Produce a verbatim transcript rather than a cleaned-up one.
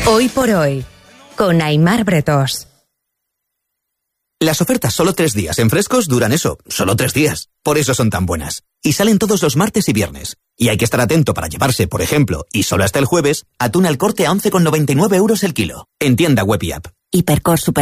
Hoy por hoy, con Aimar Bretós. Las ofertas solo tres días en Frescos duran eso, solo tres días. Por eso son tan buenas. Y salen todos los martes y viernes. Y hay que estar atento para llevarse, por ejemplo, y solo hasta el jueves, atún al corte a once con noventa y nueve euros el kilo. En tienda web y app. Hipercor Super